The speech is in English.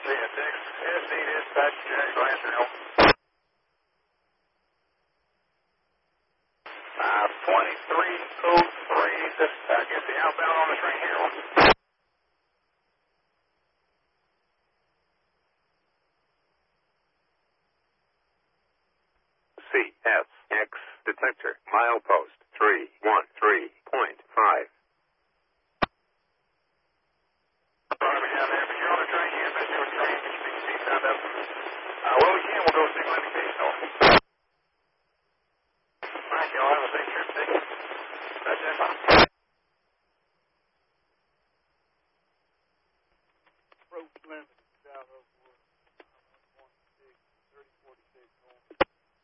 CSX, SD dispatch, Jack Lantern. 52303, dispatch, get the outbound on the train here. CSX detector, milepost 313.5. Sorry, down there, but you're on the train here, but you're on the train, you can see sound up. Well, we can, we'll go signal indication off. All right, y'all have a safe trip, thank you. That's it.